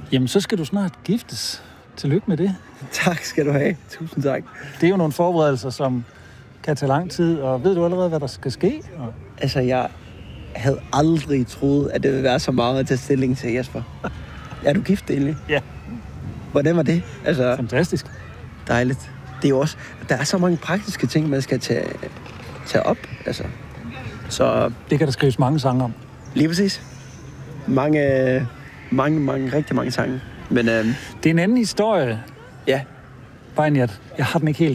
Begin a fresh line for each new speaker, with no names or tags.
Jamen, så skal du snart giftes. Tillykke med det.
Tak skal du have. Tusind tak.
Det er jo nogle forberedelser, som kan tage lang tid, og ved du allerede, hvad der skal ske?
Altså, jeg havde aldrig troet, at det ville være så meget at tage stilling til, Jesper. Er du gift egentlig?
Ja.
Hvordan var det? Altså,
Fantastisk.
dejligt. Det er jo også, der er så mange praktiske ting, man skal tage op. Altså. Så
Det kan der skrives mange sange om.
lige præcis. Rigtig mange sange. Men
Det er en anden historie,
ja,
bare end jeg har den ikke helt